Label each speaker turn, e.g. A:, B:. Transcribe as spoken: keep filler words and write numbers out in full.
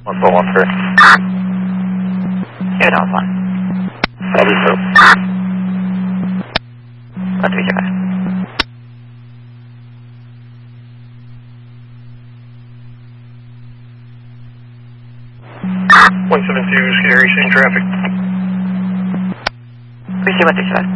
A: one four one three.
B: Yeah, that was one.
A: Probably so.
B: What do we get?
A: one seven two, Scary, same traffic.
B: We see what they said.